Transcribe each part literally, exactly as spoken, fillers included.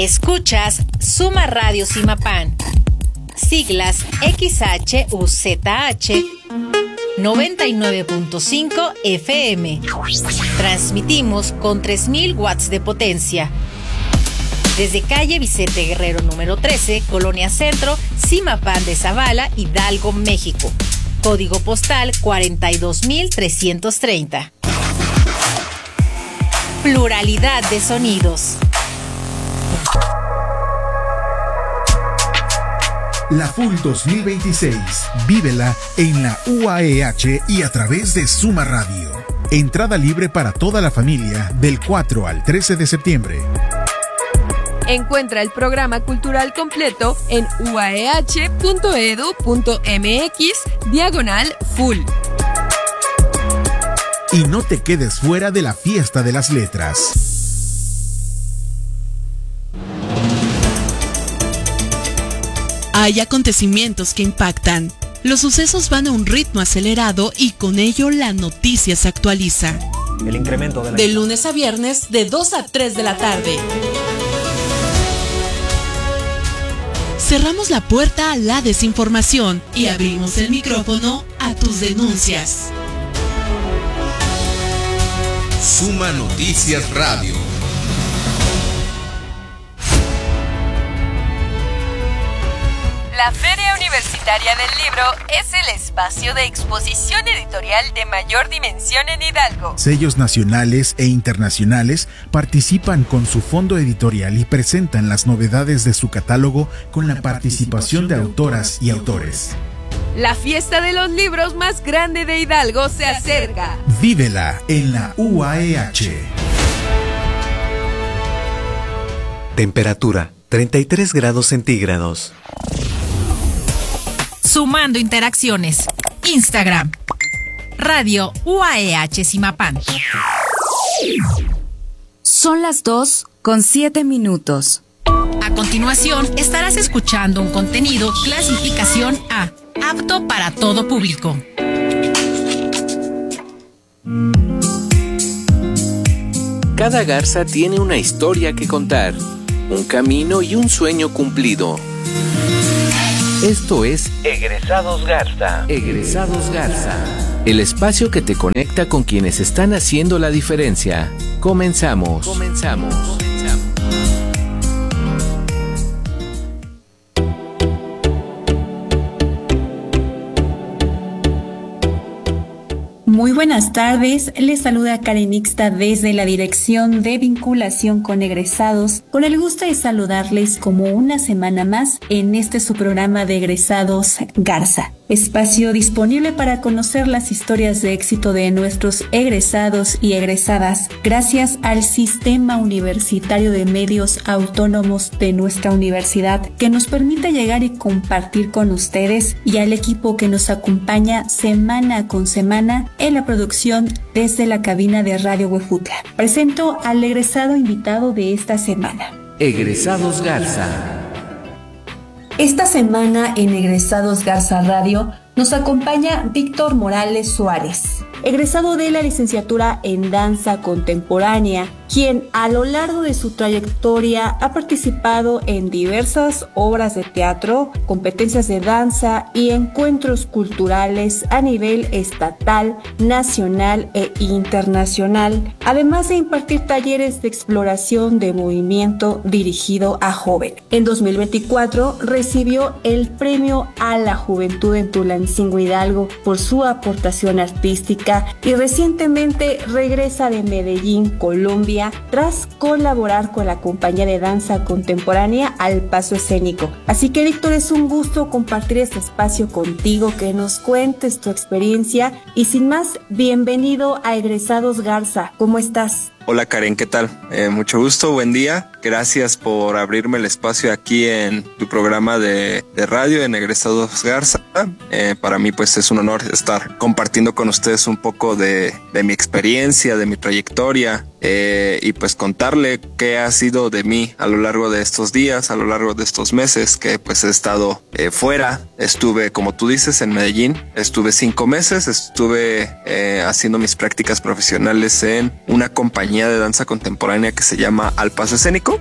Escuchas Suma Radio Zimapán, siglas X H U Z H noventa y nueve punto cinco F M. Transmitimos con tres mil watts de potencia. Desde calle Vicente Guerrero número trece, Colonia Centro, Zimapán de Zavala, Hidalgo, México. Código postal cuarenta y dos mil trescientos treinta. Pluralidad de sonidos. La F U L dos mil veintiséis, vívela en la U A E H y a través de Suma Radio. Entrada libre para toda la familia del cuatro al trece de septiembre. Encuentra el programa cultural completo en uaeh.edu.mx diagonal full. Y no te quedes fuera de la fiesta de las letras. Hay acontecimientos que impactan. Los sucesos van a un ritmo acelerado y con ello la noticia se actualiza. El incremento de la... De lunes a viernes, de dos a tres de la tarde. Cerramos la puerta a la desinformación y abrimos el micrófono a tus denuncias. Suma Noticias Radio. La Feria Universitaria del Libro es el espacio de exposición editorial de mayor dimensión en Hidalgo. Sellos nacionales e internacionales participan con su fondo editorial y presentan las novedades de su catálogo con la participación de autoras y autores. La fiesta de los libros más grande de Hidalgo se acerca. Vívela en la U A E H. Temperatura treinta y tres grados centígrados. Sumando interacciones. Instagram. Radio U A E H Zimapán. Son las dos con siete minutos. A continuación, estarás escuchando un contenido clasificación A, apto para todo público. Cada garza tiene una historia que contar, un camino y un sueño cumplido. Esto es Egresados Garza. Egresados Garza. El espacio que te conecta con quienes están haciendo la diferencia. Comenzamos. Comenzamos. Muy buenas tardes, les saluda Karen Ixta desde la Dirección de Vinculación con Egresados, con el gusto de saludarles como una semana más en este su programa de Egresados Garza. Espacio disponible para conocer las historias de éxito de nuestros egresados y egresadas gracias al Sistema Universitario de Medios Autónomos de nuestra universidad, que nos permite llegar y compartir con ustedes, y al equipo que nos acompaña semana con semana en la producción desde la cabina de Radio Huejutla. Presento al egresado invitado de esta semana. Egresados Garza. Esta semana en Egresados Garza Radio nos acompaña Víctor Morales Suárez, egresado de la licenciatura en Danza Contemporánea, quien a lo largo de su trayectoria ha participado en diversas obras de teatro, competencias de danza y encuentros culturales a nivel estatal, nacional e internacional, además de impartir talleres de exploración de movimiento dirigido a jóvenes. En dos mil veinticuatro recibió el Premio a la Juventud en Tulancingo, Hidalgo, por su aportación artística, y recientemente regresa de Medellín, Colombia, tras colaborar con la compañía de danza contemporánea Al Paso Escénico. Así que, Víctor, es un gusto compartir este espacio contigo, que nos cuentes tu experiencia, y sin más, bienvenido a Egresados Garza. ¿Cómo estás? Hola Karen, ¿qué tal? Eh, mucho gusto, buen día. Gracias por abrirme el espacio aquí en tu programa de, de radio en Egresados Garza. Eh, para mí pues es un honor estar compartiendo con ustedes un poco de, de mi experiencia, de mi trayectoria eh, y pues contarle qué ha sido de mí a lo largo de estos días, a lo largo de estos meses que pues he estado eh, fuera. Estuve, como tú dices, en Medellín, estuve cinco meses, estuve eh, haciendo mis prácticas profesionales en una compañía de danza contemporánea que se llama Al Paso Escénico,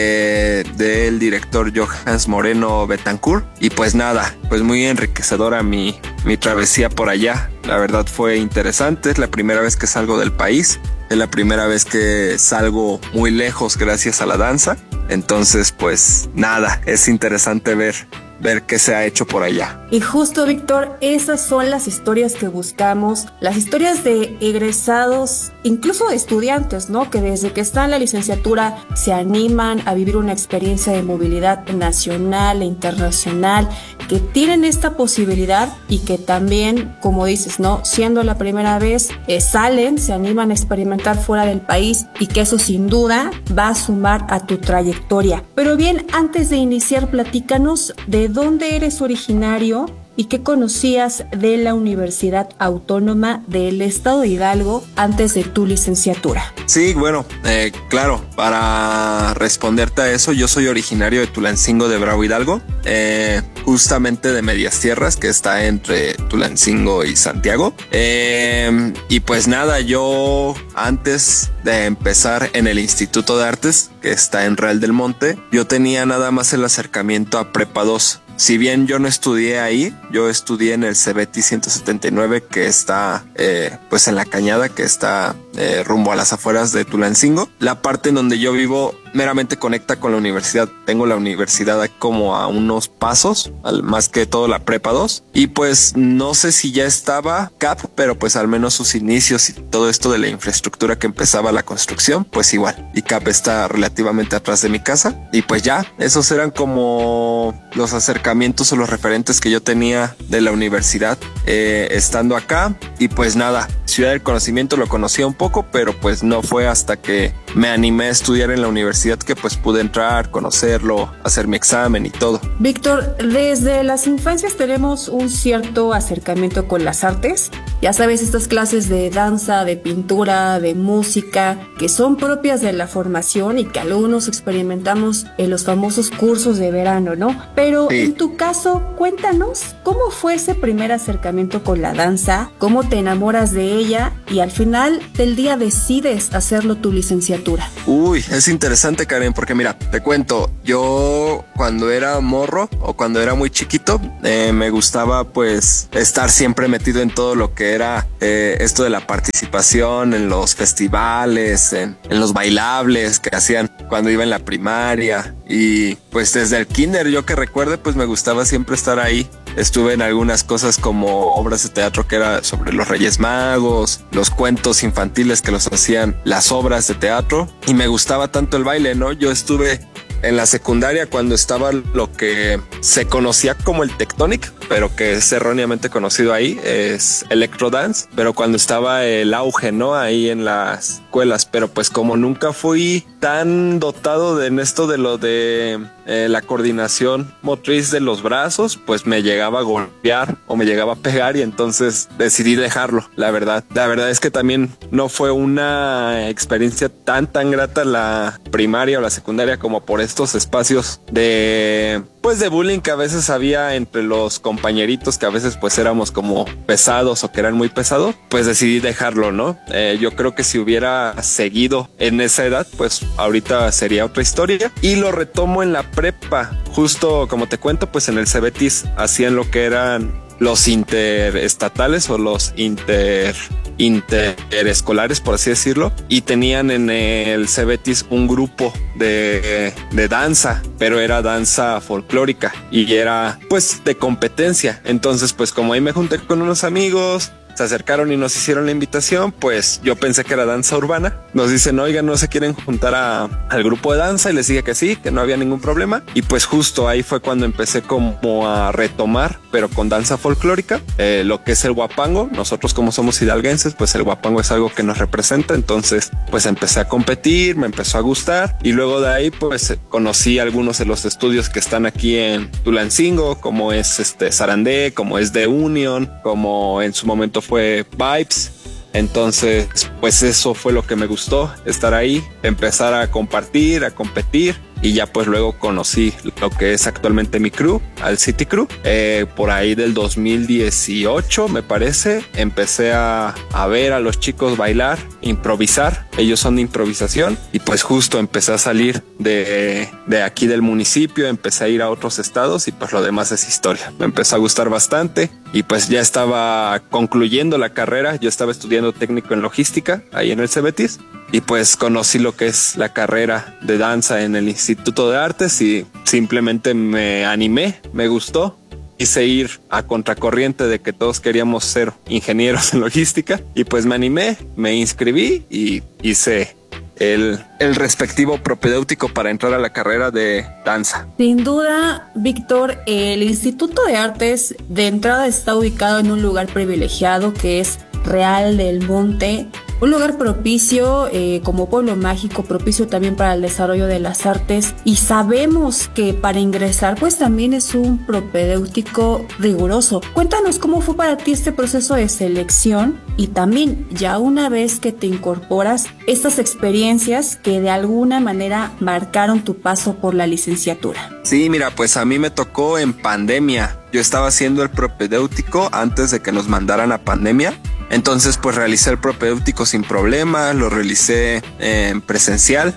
eh, del director Johans Moreno Betancourt. Y pues nada, pues muy enriquecedora mi, mi travesía por allá. La verdad fue interesante, es la primera vez que salgo del país, es la primera vez que salgo muy lejos gracias a la danza. Entonces pues nada, es interesante ver ver qué se ha hecho por allá. Y justo, Víctor, esas son las historias que buscamos, las historias de egresados, incluso de estudiantes, ¿no? Que desde que están en la licenciatura se animan a vivir una experiencia de movilidad nacional e internacional, que tienen esta posibilidad y que también, como dices, ¿no? Siendo la primera vez, eh, salen, se animan a experimentar fuera del país y que eso sin duda va a sumar a tu trayectoria. Pero bien, antes de iniciar, platícanos de dónde eres originario y qué conocías de la Universidad Autónoma del Estado de Hidalgo antes de tu licenciatura. Sí, bueno, eh, claro, para responderte a eso, yo soy originario de Tulancingo de Bravo, Hidalgo, eh, justamente de Medias Tierras, que está entre Tulancingo y Santiago. Eh, y pues nada, yo antes de empezar en el Instituto de Artes, que está en Real del Monte, yo tenía nada más el acercamiento a Prepa dos. Si bien yo no estudié ahí, yo estudié en el Cebeti ciento setenta y nueve, que está eh, pues en La Cañada, que está eh, rumbo a las afueras de Tulancingo. La parte en donde yo vivo meramente conecta con la universidad. Tengo la universidad como a unos pasos, al, más que todo la Prepa dos. Y pues no sé si ya estaba C A P, pero pues al menos sus inicios y todo esto de la infraestructura que empezaba la construcción, pues igual. Y C A P está relativamente atrás de mi casa. Y pues ya, esos eran como los acercamientos o los referentes que yo tenía de la universidad eh, estando acá. Y pues nada, Ciudad del Conocimiento lo conocía un poco, pero pues no fue hasta que me animé a estudiar en la universidad que pues pude entrar, conocerlo, hacer mi examen y todo. Víctor, desde las infancias tenemos un cierto acercamiento con las artes. Ya sabes, estas clases de danza, de pintura, de música, que son propias de la formación y que algunos experimentamos en los famosos cursos de verano, ¿no? Pero sí. En tu caso, cuéntanos, ¿cómo fue ese primer acercamiento con la danza? ¿Cómo te enamoras de ella? Y al final del día decides hacerlo tu licenciatura. Uy, es interesante, Karen, porque mira, te cuento, yo cuando era morro o cuando era muy chiquito, eh, me gustaba pues estar siempre metido en todo lo que era eh, esto de la participación en los festivales, en, en los bailables que hacían cuando iba en la primaria. Y pues desde el kinder, yo que recuerde, pues me gustaba siempre estar ahí. Estuve en algunas cosas como obras de teatro que era sobre los Reyes Magos, los cuentos infantiles que los hacían las obras de teatro, y me gustaba tanto el baile, ¿no? Yo estuve en la secundaria cuando estaba lo que se conocía como el Tectonic, pero que es erróneamente conocido ahí, es Electrodance, pero cuando estaba el auge, ¿no? Ahí en las escuelas, pero pues como nunca fui tan dotado de, en esto de lo de eh, la coordinación motriz de los brazos, pues me llegaba a golpear o me llegaba a pegar, y entonces decidí dejarlo, la verdad. La verdad es que también no fue una experiencia tan tan grata la primaria o la secundaria como por estos espacios de pues de bullying que a veces había entre los compañeritos, que a veces pues éramos como pesados o que eran muy pesados. Pues decidí dejarlo, ¿no? Eh, yo creo que si hubiera seguido en esa edad, pues ahorita sería otra historia. Y lo retomo en la prepa, justo como te cuento, pues en el Cebetis hacían lo que eran los interestatales o los inter interescolares, por así decirlo, y tenían en el Cebetis un grupo de, de danza, pero era danza folclórica y era pues de competencia. Entonces pues como ahí me junté con unos amigos, se acercaron y nos hicieron la invitación, pues yo pensé que era danza urbana. Nos dicen, oigan, ¿no se quieren juntar a, al grupo de danza? Y les dije que sí, que no había ningún problema. Y pues justo ahí fue cuando empecé como a retomar, pero con danza folclórica, eh, lo que es el huapango. Nosotros como somos hidalguenses, pues el huapango es algo que nos representa. Entonces pues empecé a competir, me empezó a gustar. Y luego de ahí pues conocí algunos de los estudios que están aquí en Tulancingo, como es este Sarandé, como es The Union, como en su momento fue Vibes. Entonces, pues eso fue lo que me gustó, estar ahí, empezar a compartir, a competir. Y ya pues luego conocí lo que es actualmente mi crew, al City Crew. Eh, por ahí del dos mil dieciocho, me parece, empecé a, a ver a los chicos bailar, improvisar. Ellos son de improvisación. Y pues justo empecé a salir de, de aquí del municipio, empecé a ir a otros estados y pues lo demás es historia. Me empezó a gustar bastante y pues ya estaba concluyendo la carrera. Yo estaba estudiando técnico en logística ahí en el Cebetis. Y pues conocí lo que es la carrera de danza en el Instituto de Artes y simplemente me animé, me gustó. Quise ir a contracorriente de que todos queríamos ser ingenieros en logística y pues me animé, me inscribí y hice el, el respectivo propedéutico para entrar a la carrera de danza. Sin duda, Víctor, el Instituto de Artes de entrada está ubicado en un lugar privilegiado que es Real del Monte. Un lugar propicio eh, como pueblo mágico, propicio también para el desarrollo de las artes, y sabemos que para ingresar pues también es un propedéutico riguroso. Cuéntanos cómo fue para ti este proceso de selección y también ya una vez que te incorporas estas experiencias que de alguna manera marcaron tu paso por la licenciatura. Sí, mira, pues a mí me tocó en pandemia. Yo estaba haciendo el propedéutico antes de que nos mandaran a pandemia. Entonces pues realicé el propedéutico sin problema, lo realicé en presencial.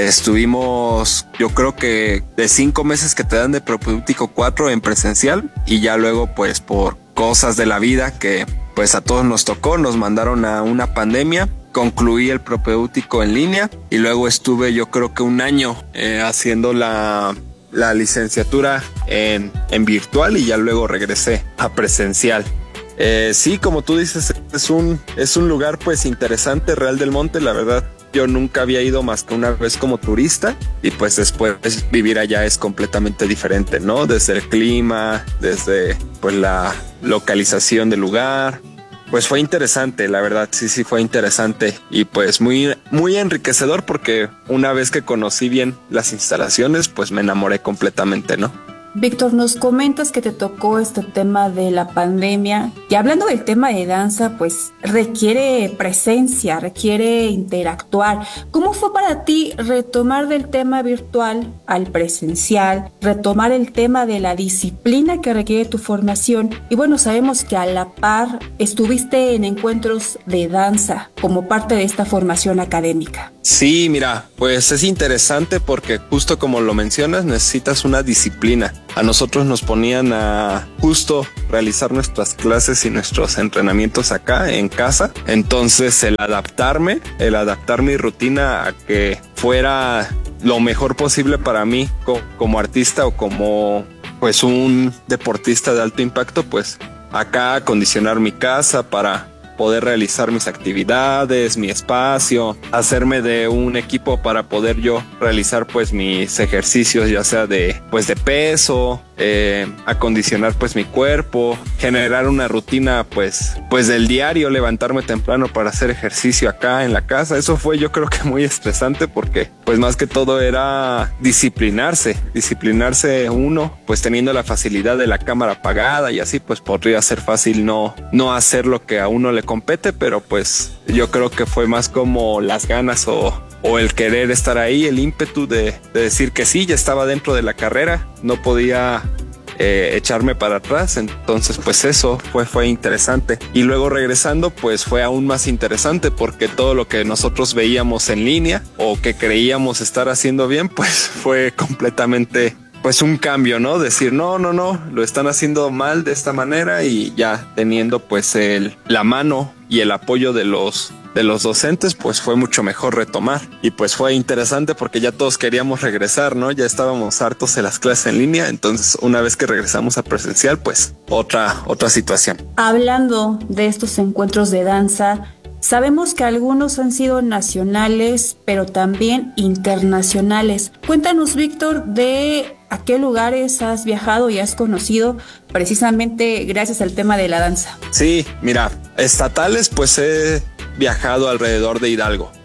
Estuvimos, yo creo que de cinco meses que te dan de propedéutico, cuatro en presencial. Y ya luego pues por cosas de la vida que pues a todos nos tocó, nos mandaron a una pandemia. Concluí el propedéutico en línea y luego estuve yo creo que un año eh, haciendo la... la licenciatura en, en virtual y ya luego regresé a presencial. Eh, sí, como tú dices, es un, es un lugar pues interesante, Real del Monte, la verdad. Yo nunca había ido más que una vez como turista y pues después vivir allá es completamente diferente, ¿no? Desde el clima, desde pues la localización del lugar. Pues fue interesante, la verdad, sí, sí fue interesante y pues muy, muy enriquecedor porque una vez que conocí bien las instalaciones, pues me enamoré completamente, ¿no? Víctor, nos comentas que te tocó este tema de la pandemia y hablando del tema de danza, pues requiere presencia, requiere interactuar. ¿Cómo fue para ti retomar del tema virtual al presencial, retomar el tema de la disciplina que requiere tu formación? Y bueno, sabemos que a la par estuviste en encuentros de danza como parte de esta formación académica. Sí, mira, pues es interesante porque justo como lo mencionas, necesitas una disciplina. A nosotros nos ponían a justo realizar nuestras clases y nuestros entrenamientos acá en casa. Entonces el adaptarme, el adaptar mi rutina a que fuera lo mejor posible para mí co- como artista o como pues un deportista de alto impacto, pues acá acondicionar mi casa para poder realizar mis actividades, mi espacio, hacerme de un equipo para poder yo realizar pues mis ejercicios, ya sea de pues de peso, eh, acondicionar pues mi cuerpo, generar una rutina pues pues del diario, levantarme temprano para hacer ejercicio acá en la casa. Eso fue yo creo que muy estresante porque pues más que todo era disciplinarse, disciplinarse uno, pues teniendo la facilidad de la cámara apagada y así pues podría ser fácil no, no hacer lo que a uno le compete, pero pues yo creo que fue más como las ganas o, o el querer estar ahí, el ímpetu de, de decir que sí, ya estaba dentro de la carrera, no podía eh, echarme para atrás. Entonces pues eso fue, fue interesante y luego regresando pues fue aún más interesante porque todo lo que nosotros veíamos en línea o que creíamos estar haciendo bien pues fue completamente pues un cambio, ¿no? Decir, no, no, no, lo están haciendo mal de esta manera y ya teniendo pues el, la mano y el apoyo de los, de los docentes, pues fue mucho mejor retomar. Y pues fue interesante porque ya todos queríamos regresar, ¿no? Ya estábamos hartos de las clases en línea, entonces una vez que regresamos a presencial, pues otra, otra situación. Hablando de estos encuentros de danza, sabemos que algunos han sido nacionales, pero también internacionales. Cuéntanos, Víctor, de a qué lugares has viajado y has conocido precisamente gracias al tema de la danza. Sí, mira, estatales pues he viajado alrededor de Hidalgo.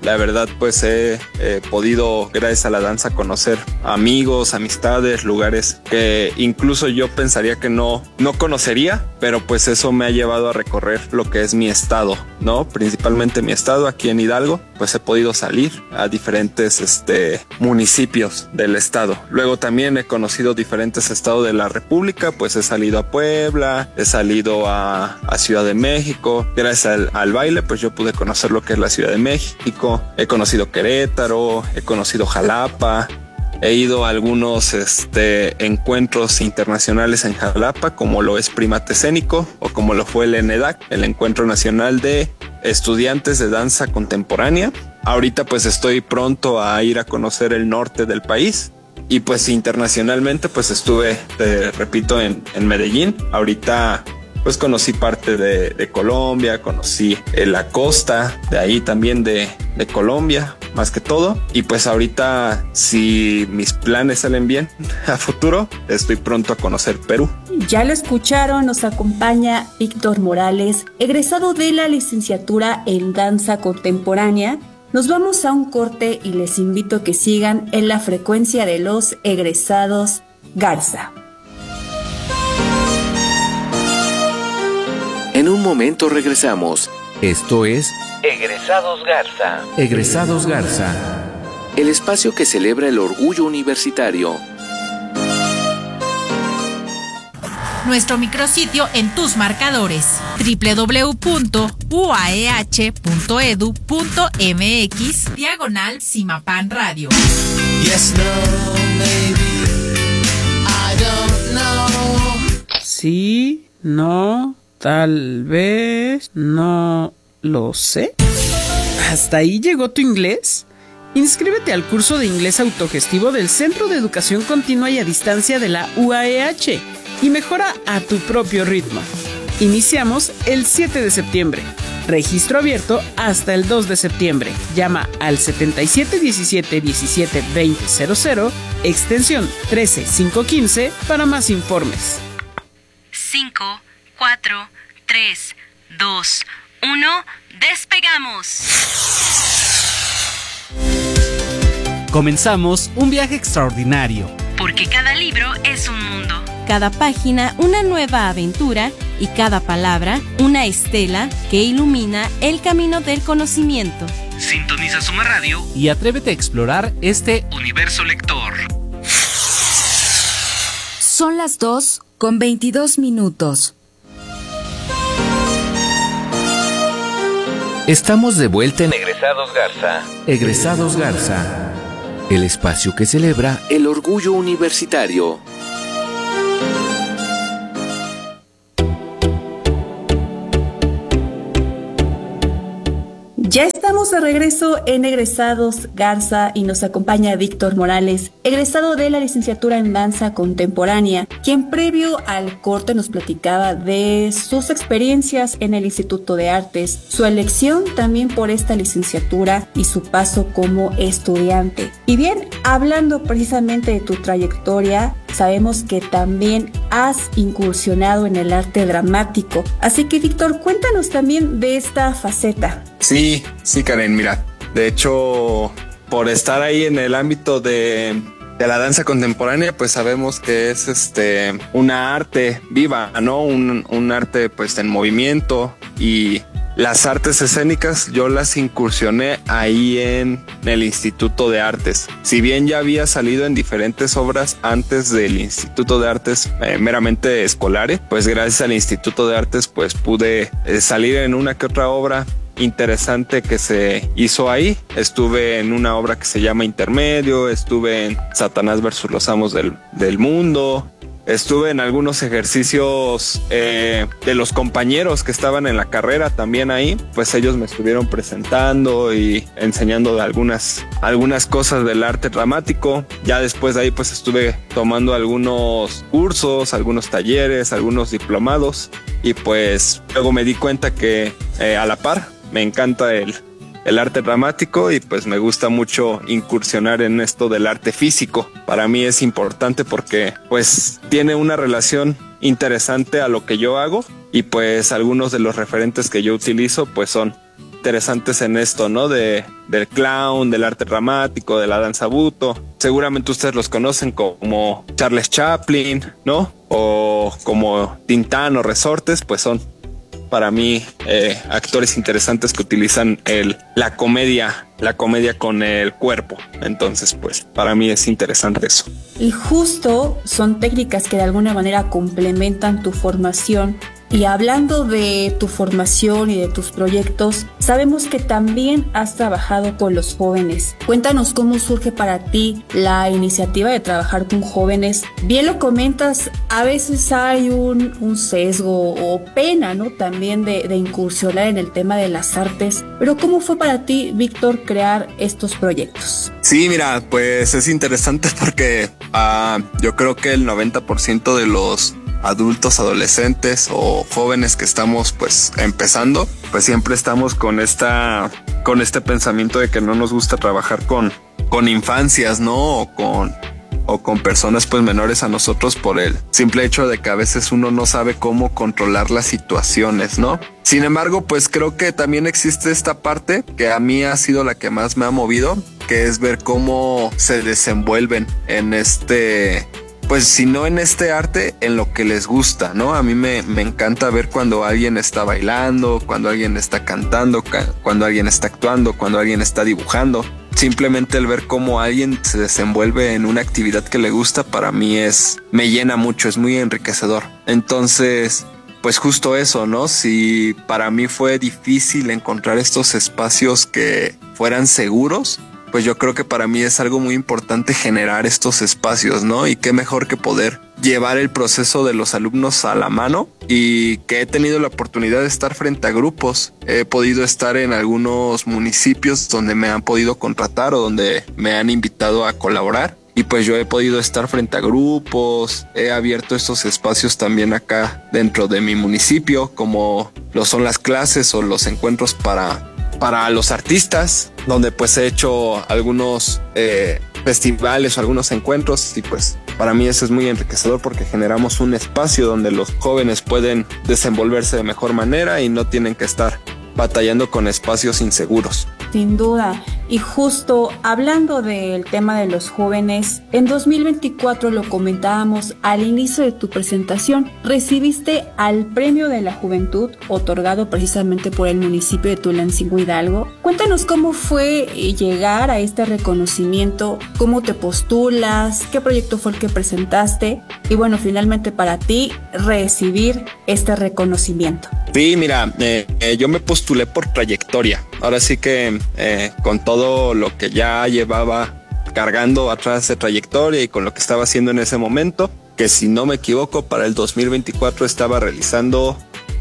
La verdad pues he eh, podido gracias a la danza conocer amigos, amistades, lugares que incluso yo pensaría que no, no conocería, pero pues eso me ha llevado a recorrer lo que es mi estado, ¿no? Principalmente mi estado aquí en Hidalgo, pues he podido salir a diferentes este, municipios del estado. Luego también he conocido diferentes estados de la República, pues he salido a Puebla, he salido a, a Ciudad de México. Gracias al, al baile pues yo pude conocer lo que es la Ciudad de México, he conocido Querétaro, he conocido Jalapa. He ido a algunos este, encuentros internacionales en Jalapa, como lo es Primate Escénico o como lo fue el ENEDAC, el Encuentro Nacional de Estudiantes de Danza Contemporánea. Ahorita pues estoy pronto a ir a conocer el norte del país y pues internacionalmente pues estuve, te repito, en, en Medellín. Ahorita pues conocí parte de, de Colombia, conocí eh, la costa de ahí también de, de Colombia, más que todo. Y pues ahorita, si mis planes salen bien a futuro, estoy pronto a conocer Perú. Ya lo escucharon, nos acompaña Víctor Morales, egresado de la licenciatura en Danza Contemporánea. Nos vamos a un corte y les invito a que sigan en la frecuencia de los egresados Garza. En un momento regresamos. Esto es Egresados Garza. Egresados Garza, el espacio que celebra el orgullo universitario. Nuestro micrositio en tus marcadores: doble u doble u doble u punto u a e h punto e d u punto m x diagonal Simapan Radio. Yes, no, maybe, I don't know. Sí, no, tal vez, no lo sé. ¿Hasta ahí llegó tu inglés? Inscríbete al curso de inglés autogestivo del Centro de Educación Continua y a Distancia de la U A E H y mejora a tu propio ritmo. Iniciamos el siete de septiembre. Registro abierto hasta el dos de septiembre. Llama al setenta y siete diecisiete diecisiete veinte cero cero, extensión trece cinco quince para más informes. cinco, cuatro, tres, dos, uno, ¡despegamos! Comenzamos un viaje extraordinario. Porque cada libro es un mundo. Cada página una nueva aventura y cada palabra una estela que ilumina el camino del conocimiento. Sintoniza Suma Radio y atrévete a explorar este universo lector. Son las dos con veintidós minutos. Estamos de vuelta en Egresados Garza. Egresados Garza, el espacio que celebra el orgullo universitario. Ya estamos de regreso en Egresados Garza y nos acompaña Víctor Morales, egresado de la licenciatura en Danza Contemporánea, quien previo al corte nos platicaba de sus experiencias en el Instituto de Artes, su elección también por esta licenciatura y su paso como estudiante. Y bien, hablando precisamente de tu trayectoria, sabemos que también has incursionado en el arte dramático. Así que, Víctor, cuéntanos también de esta faceta. Sí, sí, Karen, mira, de hecho, por estar ahí en el ámbito de, de la danza contemporánea, pues sabemos que es este una arte viva, ¿no? Un, un arte pues en movimiento, y las artes escénicas yo las incursioné ahí en el Instituto de Artes. Si bien ya había salido en diferentes obras antes del Instituto de Artes eh, meramente escolares, pues gracias al Instituto de Artes pues pude eh, salir en una que otra obra interesante que se hizo ahí. Estuve en una obra que se llama Intermedio, estuve en Satanás versus los Amos del, del Mundo, estuve en algunos ejercicios eh, de los compañeros que estaban en la carrera también ahí, pues ellos me estuvieron presentando y enseñando de algunas, algunas cosas del arte dramático. Ya después de ahí pues estuve tomando algunos cursos, algunos talleres, algunos diplomados, y pues luego me di cuenta que eh, a la par me encanta el, el arte dramático, y pues me gusta mucho incursionar en esto del arte físico. Para mí es importante porque pues tiene una relación interesante a lo que yo hago, y pues algunos de los referentes que yo utilizo pues son interesantes en esto, ¿no? De, del clown, del arte dramático, de la danza buto. Seguramente ustedes los conocen como Charles Chaplin, ¿no? O como Tintán o Resortes, pues son para mí eh, actores interesantes que utilizan el, la comedia, la comedia con el cuerpo. Entonces, pues para mí es interesante eso. Y justo son técnicas que de alguna manera complementan tu formación. Y hablando de tu formación y de tus proyectos, sabemos que también has trabajado con los jóvenes. Cuéntanos cómo surge para ti la iniciativa de trabajar con jóvenes. Bien lo comentas, a veces hay un, un sesgo o pena, ¿no? También de, de incursionar en el tema de las artes. Pero ¿cómo fue para ti, Víctor, crear estos proyectos? Sí, mira, pues es interesante porque uh, yo creo que el noventa por ciento de los adultos, adolescentes o jóvenes que estamos pues empezando, pues siempre estamos con esta con este pensamiento de que no nos gusta trabajar con con infancias, ¿no? O con o con personas pues menores a nosotros por el simple hecho de que a veces uno no sabe cómo controlar las situaciones, ¿no? Sin embargo, pues creo que también existe esta parte que a mí ha sido la que más me ha movido, que es ver cómo se desenvuelven en este pues si no en este arte, en lo que les gusta, ¿no? A mí me, me encanta ver cuando alguien está bailando, cuando alguien está cantando, cuando alguien está actuando, cuando alguien está dibujando. Simplemente el ver cómo alguien se desenvuelve en una actividad que le gusta, para mí es, me llena mucho, es muy enriquecedor. Entonces, pues justo eso, ¿no? Si para mí fue difícil encontrar estos espacios que fueran seguros, pues yo creo que para mí es algo muy importante generar estos espacios, ¿no? Y qué mejor que poder llevar el proceso de los alumnos a la mano, y que he tenido la oportunidad de estar frente a grupos. He podido estar en algunos municipios donde me han podido contratar o donde me han invitado a colaborar. Y pues yo he podido estar frente a grupos, he abierto estos espacios también acá dentro de mi municipio, como lo son las clases o los encuentros para... para los artistas, donde pues he hecho algunos eh, festivales o algunos encuentros, y pues para mí eso es muy enriquecedor porque generamos un espacio donde los jóvenes pueden desenvolverse de mejor manera y no tienen que estar batallando con espacios inseguros. Sin duda. Y justo hablando del tema de los jóvenes, en dos mil veinticuatro lo comentábamos al inicio de tu presentación, recibiste al Premio de la Juventud otorgado precisamente por el municipio de Tulancingo, Hidalgo. Cuéntanos cómo fue llegar a este reconocimiento, cómo te postulas, qué proyecto fue el que presentaste y bueno, finalmente para ti recibir este reconocimiento. Sí, mira, eh, eh, yo me postulé por trayectoria. Ahora sí que eh, con todo lo que ya llevaba cargando atrás de trayectoria y con lo que estaba haciendo en ese momento, que si no me equivoco para el dos mil veinticuatro estaba realizando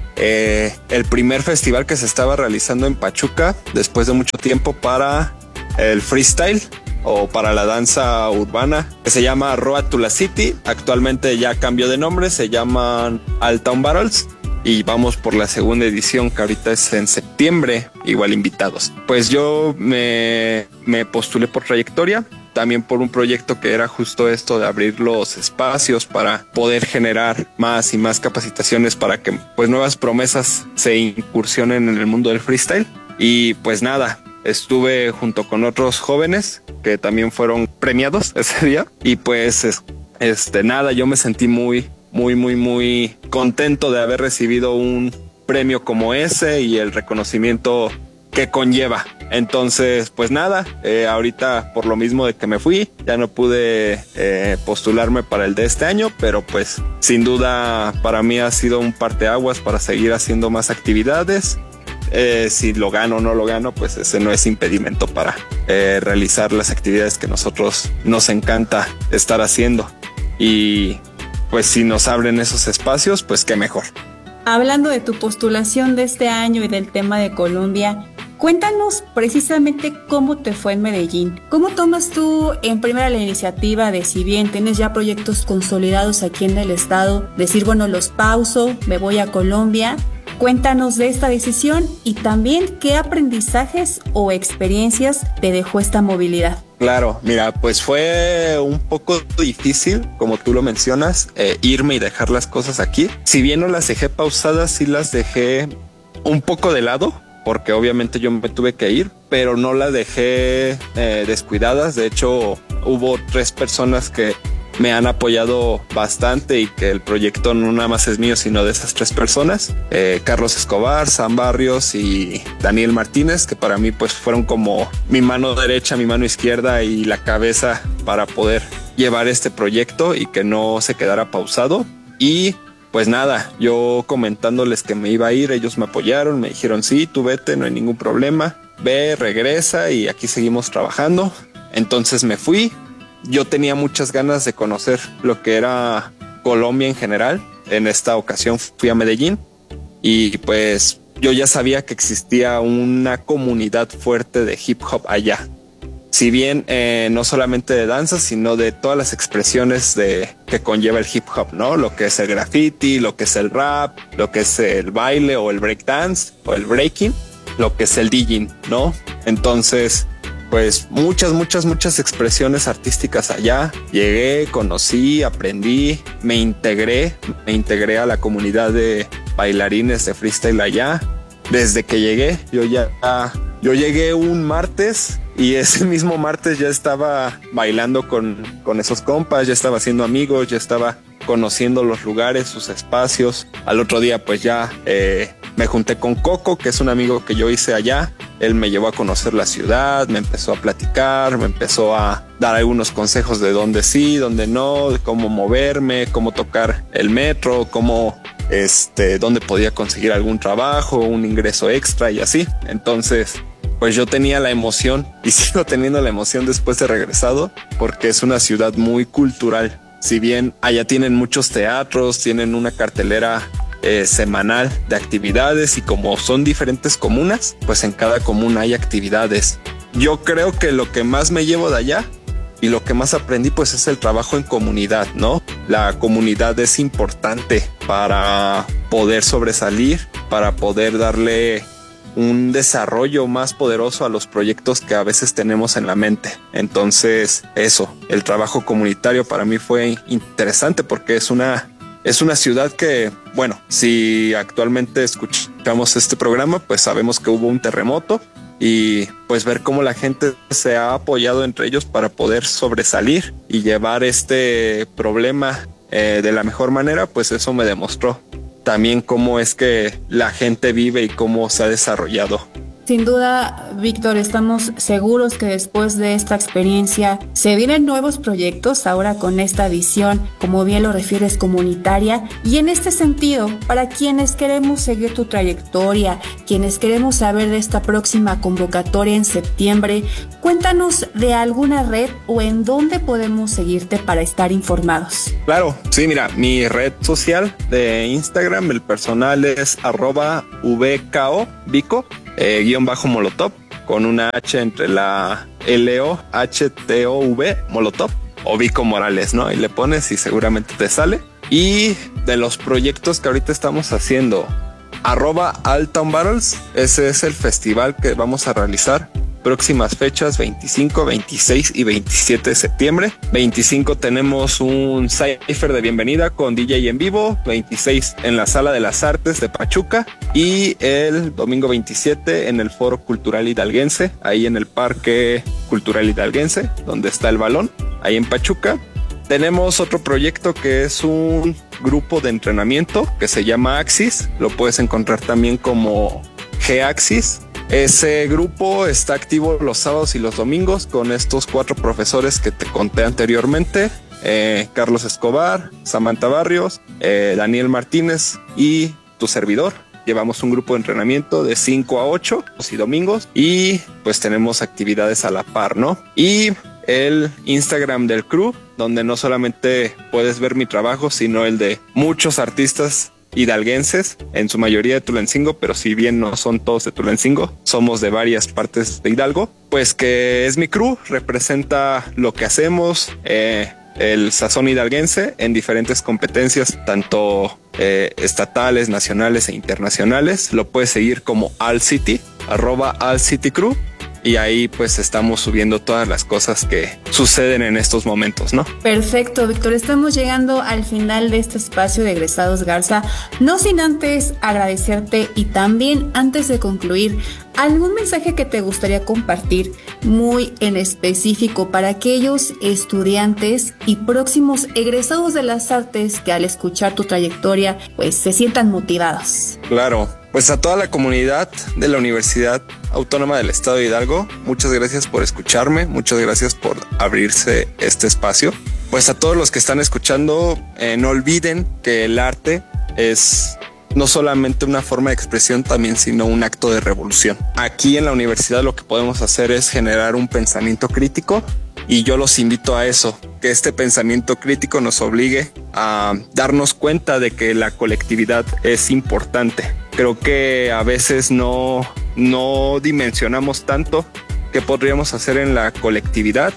eh, el primer festival que se estaba realizando en Pachuca después de mucho tiempo para el freestyle o para la danza urbana, que se llama Road to la City. Actualmente ya cambió de nombre, se llaman All Town Battles. Y vamos por la segunda edición, que ahorita es en septiembre, igual invitados. Pues yo me, me postulé por trayectoria, también por un proyecto que era justo esto de abrir los espacios para poder generar más y más capacitaciones para que pues nuevas promesas se incursionen en el mundo del freestyle. Y pues nada, estuve junto con otros jóvenes que también fueron premiados ese día. Y pues este nada, yo me sentí muy... muy, muy, muy contento de haber recibido un premio como ese y el reconocimiento que conlleva. Entonces, pues nada, eh, ahorita por lo mismo de que me fui, ya no pude eh, postularme para el de este año, pero pues sin duda para mí ha sido un parteaguas para seguir haciendo más actividades. Eh, si lo gano o no lo gano, pues ese no es impedimento para eh, realizar las actividades que nosotros nos encanta estar haciendo. Y pues si nos abren esos espacios, pues qué mejor. Hablando de tu postulación de este año y del tema de Colombia, cuéntanos precisamente cómo te fue en Medellín. ¿Cómo tomas tú en primera la iniciativa de, si bien tienes ya proyectos consolidados aquí en el estado, decir, bueno, los pauso, me voy a Colombia? Cuéntanos de esta decisión y también qué aprendizajes o experiencias te dejó esta movilidad. Claro, mira, pues fue un poco difícil, como tú lo mencionas, eh, irme y dejar las cosas aquí. Si bien no las dejé pausadas, sí las dejé un poco de lado, porque obviamente yo me tuve que ir, pero no la dejé eh, descuidadas. De hecho, hubo tres personas que me han apoyado bastante y que el proyecto no nada más es mío, sino de esas tres personas. Eh, Carlos Escobar, Sam Barrios y Daniel Martínez, que para mí pues fueron como mi mano derecha, mi mano izquierda y la cabeza para poder llevar este proyecto y que no se quedara pausado. Y pues nada, yo comentándoles que me iba a ir, ellos me apoyaron, me dijeron sí, tú vete, no hay ningún problema, ve, regresa y aquí seguimos trabajando. Entonces me fui. Yo tenía muchas ganas de conocer lo que era Colombia en general. En esta ocasión fui a Medellín y pues yo ya sabía que existía una comunidad fuerte de hip hop allá. Si bien eh, no solamente de danza, sino de todas las expresiones de, que conlleva el hip hop, ¿no? Lo que es el graffiti, lo que es el rap, lo que es el baile o el breakdance o el breaking, lo que es el DJing, ¿no? Entonces, pues muchas, muchas, muchas expresiones artísticas allá. Llegué, conocí, aprendí, me integré, me integré a la comunidad de bailarines de freestyle allá. Desde que llegué, yo ya, yo llegué un martes y ese mismo martes ya estaba bailando con, con esos compas, ya estaba haciendo amigos, ya estaba conociendo los lugares, sus espacios. Al otro día pues ya eh, me junté con Coco, que es un amigo que yo hice allá. Él me llevó a conocer la ciudad, me empezó a platicar, me empezó a dar algunos consejos de dónde sí, dónde no, de cómo moverme, cómo tocar el metro, cómo, este, dónde podía conseguir algún trabajo, un ingreso extra y así. Entonces, pues yo tenía la emoción y sigo teniendo la emoción después de regresado, porque es una ciudad muy cultural. Si bien allá tienen muchos teatros, tienen una cartelera Eh, semanal de actividades y como son diferentes comunas, pues en cada comuna hay actividades. Yo creo que lo que más me llevo de allá y lo que más aprendí pues es el trabajo en comunidad, ¿no? La comunidad es importante para poder sobresalir, para poder darle un desarrollo más poderoso a los proyectos que a veces tenemos en la mente. Entonces eso, el trabajo comunitario para mí fue interesante porque es una Es una ciudad que, bueno, si actualmente escuchamos este programa, pues sabemos que hubo un terremoto y pues ver cómo la gente se ha apoyado entre ellos para poder sobresalir y llevar este problema eh, de la mejor manera, pues eso me demostró también cómo es que la gente vive y cómo se ha desarrollado. Sin duda, Víctor, estamos seguros que después de esta experiencia se vienen nuevos proyectos ahora con esta visión, como bien lo refieres, comunitaria. Y en este sentido, para quienes queremos seguir tu trayectoria, quienes queremos saber de esta próxima convocatoria en septiembre, cuéntanos de alguna red o en dónde podemos seguirte para estar informados. Claro, sí, mira, mi red social de Instagram, el personal es arroba vko, Vico. Eh, guión bajo Molotov, con una H entre la L O H T O V, Molotov, o Vico Morales, ¿no? Y le pones y seguramente te sale. Y de los proyectos que ahorita estamos haciendo, arroba Altown Battles, ese es el festival que vamos a realizar. Próximas fechas veinticinco, veintiséis y veintisiete de septiembre. veinticinco tenemos un cypher de bienvenida con D J en vivo. veintiséis en la Sala de las Artes de Pachuca. Y el domingo veintisiete en el Foro Cultural Hidalguense, ahí en el Parque Cultural Hidalguense, donde está el balón, ahí en Pachuca. Tenemos otro proyecto que es un grupo de entrenamiento que se llama Axis. Lo puedes encontrar también como G-Axis. Ese grupo está activo los sábados y los domingos con estos cuatro profesores que te conté anteriormente. Eh, Carlos Escobar, Samantha Barrios, eh, Daniel Martínez y tu servidor. Llevamos un grupo de entrenamiento de cinco a ocho y domingos y pues tenemos actividades a la par, ¿no? Y el Instagram del crew, donde no solamente puedes ver mi trabajo, sino el de muchos artistas hidalguenses, en su mayoría de Tulancingo, pero si bien no son todos de Tulancingo, somos de varias partes de Hidalgo, pues que es mi crew, representa lo que hacemos, eh, el sazón hidalguense en diferentes competencias, tanto eh, estatales, nacionales e internacionales. Lo puedes seguir como All City, arroba All City Crew. y ahí pues estamos subiendo todas las cosas que suceden en estos momentos, ¿no? Perfecto, Víctor. Estamos llegando al final de este espacio de Egresados Garza, no sin antes agradecerte y también antes de concluir, ¿algún mensaje que te gustaría compartir muy en específico para aquellos estudiantes y próximos egresados de las artes que al escuchar tu trayectoria pues se sientan motivados? Claro, pues a toda la comunidad de la Universidad Autónoma del Estado de Hidalgo, muchas gracias por escucharme, muchas gracias por abrirse este espacio. Pues a todos los que están escuchando, eh, no olviden que el arte es no solamente una forma de expresión también, sino un acto de revolución. Aquí en la universidad lo que podemos hacer es generar un pensamiento crítico y yo los invito a eso, que este pensamiento crítico nos obligue a darnos cuenta de que la colectividad es importante. Creo que a veces no, no dimensionamos tanto qué podríamos hacer en la colectividad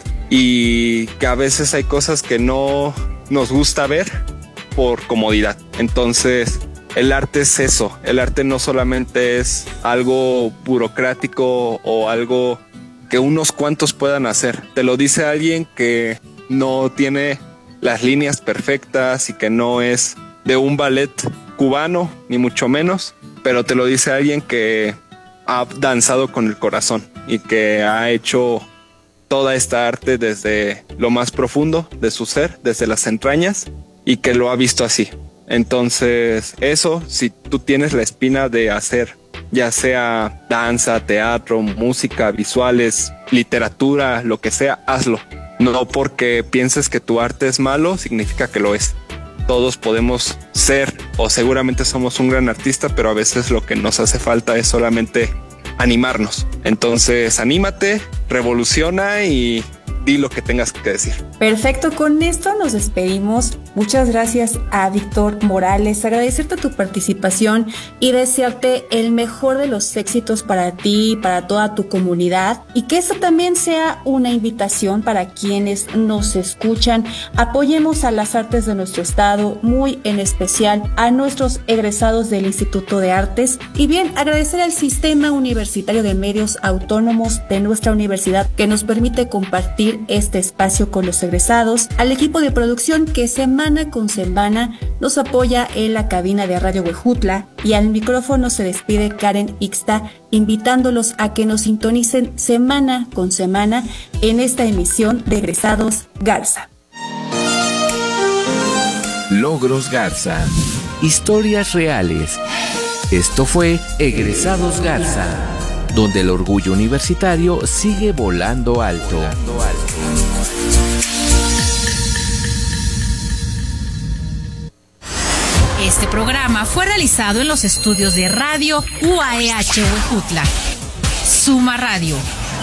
y que a veces hay cosas que no nos gusta ver por comodidad. Entonces, el arte es eso, el arte no solamente es algo burocrático o algo que unos cuantos puedan hacer. Te lo dice alguien que no tiene las líneas perfectas y que no es de un ballet cubano, ni mucho menos, pero te lo dice alguien que ha danzado con el corazón y que ha hecho toda esta arte desde lo más profundo de su ser, desde las entrañas, y que lo ha visto así. Entonces, eso, si tú tienes la espina de hacer, ya sea danza, teatro, música, visuales, literatura, lo que sea, hazlo. No porque pienses que tu arte es malo, significa que lo es. Todos podemos ser, o seguramente somos un gran artista, pero a veces lo que nos hace falta es solamente animarnos. Entonces, anímate, revoluciona y di lo que tengas que decir. Perfecto, con esto nos despedimos. Muchas gracias a Víctor Morales, agradecerte tu participación y desearte el mejor de los éxitos para ti y para toda tu comunidad, y que esto también sea una invitación para quienes nos escuchan. Apoyemos a las artes de nuestro estado, muy en especial a nuestros egresados del Instituto de Artes, y bien, agradecer al Sistema Universitario de Medios Autónomos de nuestra universidad que nos permite compartir este espacio con los egresados, al equipo de producción que semana con semana nos apoya en la cabina de Radio Huejutla, y al micrófono se despide Karen Ixta, invitándolos a que nos sintonicen semana con semana en esta emisión de Egresados Garza. Logros Garza, historias reales. Esto fue Egresados Garza, donde el orgullo universitario sigue volando alto. Este programa fue realizado en los estudios de Radio U A E H Huejutla. Suma Radio.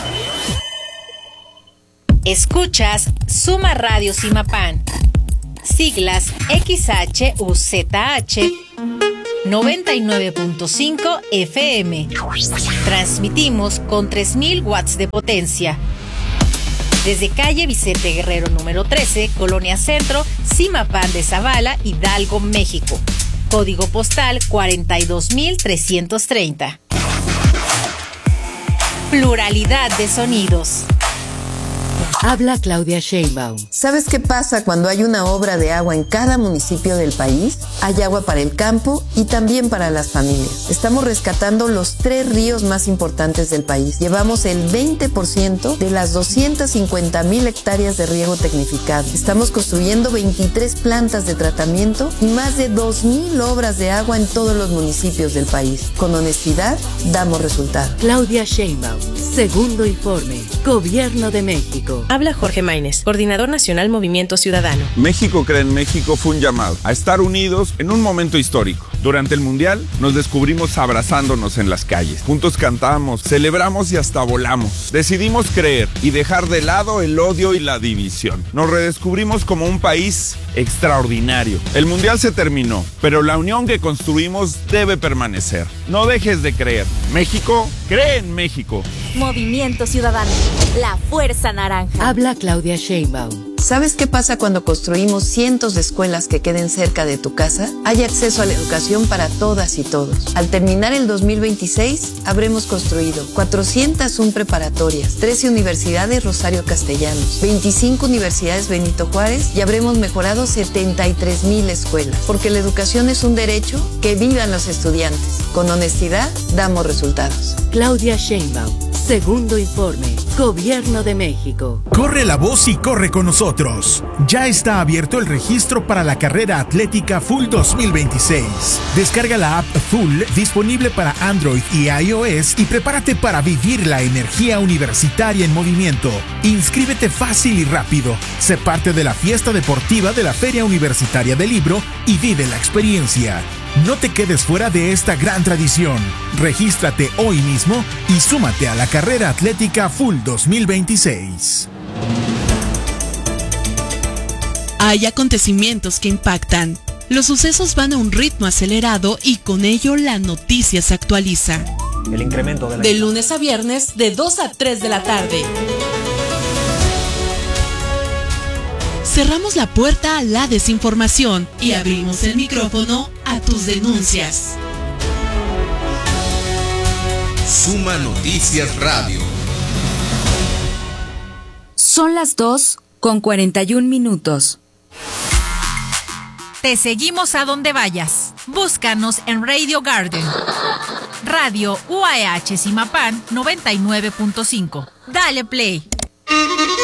Escuchas Suma Radio Simapán. Siglas X H U Z H noventa y nueve punto cinco F M. Transmitimos con tres mil watts de potencia. Desde calle Vicente Guerrero número trece, Colonia Centro, Simapán de Zavala, Hidalgo, México. Código postal cuarenta y dos mil trescientos treinta. Pluralidad de sonidos. Habla Claudia Sheinbaum. ¿Sabes qué pasa cuando hay una obra de agua en cada municipio del país? Hay agua para el campo y también para las familias. Estamos rescatando los tres ríos más importantes del país. Llevamos el veinte por ciento de las doscientas cincuenta mil hectáreas de riego tecnificado. Estamos construyendo veintitrés plantas de tratamiento y más de dos mil obras de agua en todos los municipios del país. Con honestidad, damos resultados. Claudia Sheinbaum, segundo informe, Gobierno de México. Habla Jorge Maínez, Coordinador Nacional Movimiento Ciudadano. México Cree en México fue un llamado a estar unidos en un momento histórico. Durante el Mundial nos descubrimos abrazándonos en las calles. Juntos cantamos, celebramos y hasta volamos. Decidimos creer y dejar de lado el odio y la división. Nos redescubrimos como un país extraordinario. El Mundial se terminó, pero la unión que construimos debe permanecer. No dejes de creer. México cree en México. Movimiento Ciudadano, la fuerza naranja. Habla Claudia Sheinbaum, ¿Sabes qué pasa cuando construimos cientos de escuelas que queden cerca de tu casa? Hay acceso a la educación para todas y todos. Al terminar el dos mil veintiséis, habremos construido cuatrocientas una preparatorias, trece universidades Rosario Castellanos, veinticinco universidades Benito Juárez y habremos mejorado setenta y tres mil escuelas. Porque la educación es un derecho, que vivan los estudiantes. Con honestidad, damos resultados. Claudia Sheinbaum, segundo informe, Gobierno de México. Corre la voz y corre con nosotros. Ya está abierto el registro para la carrera atlética Full dos mil veintiséis. Descarga la app Full, disponible para Android y iOS, y prepárate para vivir la energía universitaria en movimiento. Inscríbete fácil y rápido. Sé parte de la fiesta deportiva de la Feria Universitaria del Libro y vive la experiencia. No te quedes fuera de esta gran tradición. Regístrate hoy mismo y súmate a la carrera atlética Full dos mil veintiséis. Hay acontecimientos que impactan. Los sucesos van a un ritmo acelerado y con ello la noticia se actualiza. El incremento de la... De lunes a viernes, de dos a tres de la tarde. Cerramos la puerta a la desinformación y abrimos el micrófono a tus denuncias. Suma Noticias Radio. Son las dos con cuarenta y un minutos. Te seguimos a donde vayas. Búscanos en Radio Garden. Radio U A H Zimapán noventa y nueve punto cinco. Dale play.